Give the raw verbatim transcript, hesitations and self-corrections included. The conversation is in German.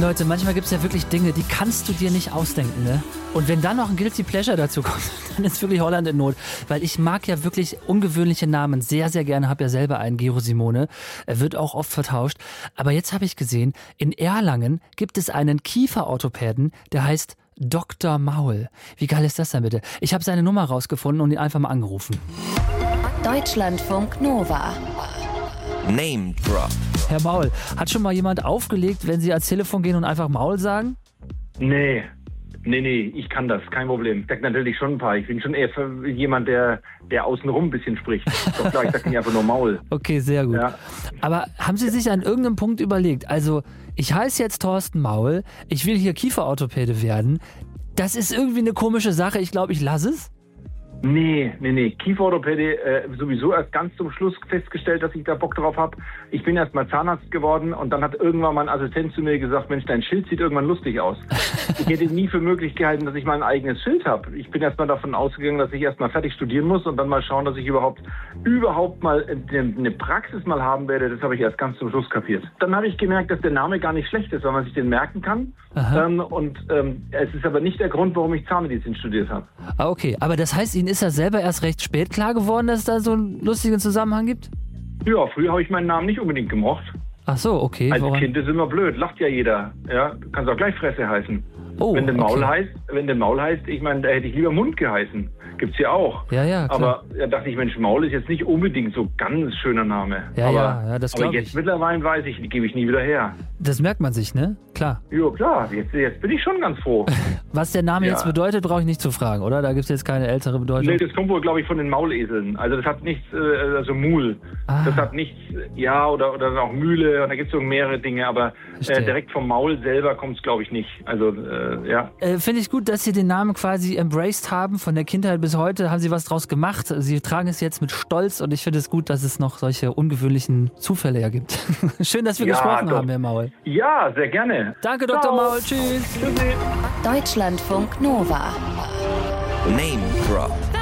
Leute, manchmal gibt es ja wirklich Dinge, die kannst du dir nicht ausdenken, ne? Und wenn dann noch ein Guilty Pleasure dazu kommt, dann ist wirklich Holland in Not. Weil ich mag ja wirklich ungewöhnliche Namen sehr, sehr gerne. Habe ja selber einen, Gero Simone. Er wird auch oft vertauscht. Aber jetzt habe ich gesehen, in Erlangen gibt es einen Kieferorthopäden, der heißt Doktor Maul. Wie geil ist das denn bitte? Ich habe seine Nummer rausgefunden und ihn einfach mal angerufen. Deutschlandfunk Nova. Name Drop. Herr Maul, hat schon mal jemand aufgelegt, wenn Sie ans Telefon gehen und einfach Maul sagen? Nee, nee, nee, ich kann das, kein Problem. Ich sag natürlich schon ein paar. Ich bin schon eher für jemand, der, der außenrum ein bisschen spricht. Doch klar, ich sag nicht einfach nur Maul. Okay, sehr gut. Ja. Aber haben Sie sich an irgendeinem Punkt überlegt, also ich heiße jetzt Thorsten Maul, ich will hier Kieferorthopäde werden. Das ist irgendwie eine komische Sache, ich glaube, ich lasse es. Nee, nee, nee. Kieferorthopäde äh, sowieso erst ganz zum Schluss festgestellt, dass ich da Bock drauf habe. Ich bin erst mal Zahnarzt geworden und dann hat irgendwann mein Assistent zu mir gesagt, Mensch, dein Schild sieht irgendwann lustig aus. Ich hätte nie für möglich gehalten, dass ich mal ein eigenes Schild habe. Ich bin erst mal davon ausgegangen, dass ich erst mal fertig studieren muss und dann mal schauen, dass ich überhaupt überhaupt mal eine Praxis mal haben werde. Das habe ich erst ganz zum Schluss kapiert. Dann habe ich gemerkt, dass der Name gar nicht schlecht ist, weil man sich den merken kann. Ähm, und ähm, es ist aber nicht der Grund, warum ich Zahnmedizin studiert habe. Ah, okay, aber das heißt, Ihnen ist das selber erst recht spät klar geworden, dass es da so einen lustigen Zusammenhang gibt? Ja, früher habe ich meinen Namen nicht unbedingt gemocht. Ach so, okay. Als woran? Kind ist immer blöd, lacht ja jeder. Ja, du kannst auch gleich Fresse heißen. Oh, wenn der Maul okay. heißt, wenn der Maul heißt, ich meine, da hätte ich lieber Mund geheißen. Gibt's ja auch. Ja, ja, klar. Aber da dachte ich, Mensch, Maul ist jetzt nicht unbedingt so ganz schöner Name. Ja, aber, ja, ja, das aber glaub jetzt ich. mittlerweile weiß ich, die gebe ich nie wieder her. Das merkt man sich, ne? Klar. Ja, klar, jetzt, jetzt bin ich schon ganz froh. Was der Name Ja. jetzt bedeutet, brauche ich nicht zu fragen, oder? Da gibt es jetzt keine ältere Bedeutung. Nee, das kommt wohl, glaube ich, von den Mauleseln. Also das hat nichts, äh, also Mul. Ah. Das hat nichts, ja, oder, oder auch Mühle, und da gibt es so mehrere Dinge, aber Verstehe. äh, direkt vom Maul selber kommt es, glaube ich, nicht. Also, äh, ja. Äh, Finde ich gut, dass Sie den Namen quasi embraced haben. Von der Kindheit bis heute haben Sie was draus gemacht. Sie tragen es jetzt mit Stolz und ich finde es gut, dass es noch solche ungewöhnlichen Zufälle ergibt. Schön, dass wir Ja, gesprochen doch. haben, Herr Maul. Ja, sehr gerne. Danke, Doktor Ciao. Maul. Tschüss. Tschüssi. Deutschlandfunk Nova. Name Drop.